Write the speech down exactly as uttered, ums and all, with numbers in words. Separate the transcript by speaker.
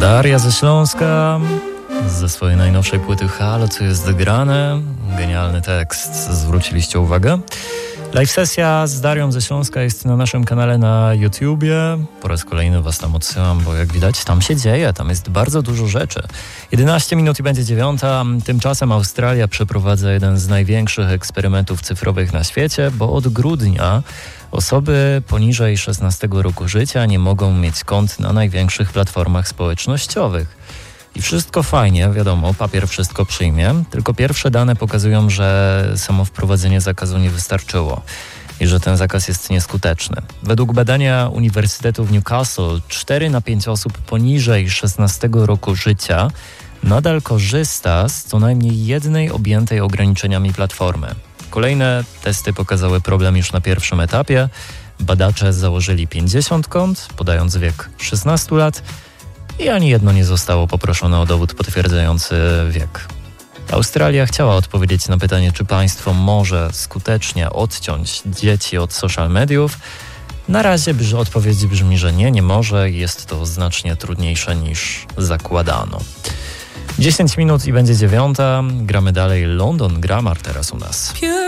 Speaker 1: Daria ze Śląska ze swojej najnowszej płyty Halo, co jest grane. Genialny tekst, zwróciliście uwagę? Live sesja z Darią ze Śląska jest na naszym kanale na YouTubie. Po raz kolejny was tam odsyłam, bo jak widać tam się dzieje, tam jest bardzo dużo rzeczy. jedenaście minut i będzie dziewiąta. Tymczasem Australia przeprowadza jeden z największych eksperymentów cyfrowych na świecie, bo od grudnia osoby poniżej szesnastego roku życia nie mogą mieć kont na największych platformach społecznościowych. I wszystko fajnie, wiadomo, papier wszystko przyjmie, tylko pierwsze dane pokazują, że samo wprowadzenie zakazu nie wystarczyło i że ten zakaz jest nieskuteczny. Według badania Uniwersytetu w Newcastle cztery na pięć osób poniżej szesnastego roku życia nadal korzysta z co najmniej jednej objętej ograniczeniami platformy. Kolejne testy pokazały problem już na pierwszym etapie. Badacze założyli pięćdziesiąt kont, podając wiek szesnaście lat, i ani jedno nie zostało poproszone o dowód potwierdzający wiek. Australia chciała odpowiedzieć na pytanie, czy państwo może skutecznie odciąć dzieci od social mediów. Na razie odpowiedź brzmi, że nie, nie może i jest to znacznie trudniejsze niż zakładano. dziesięć minut i będzie dziewiąta. Gramy dalej. London Grammar teraz u nas.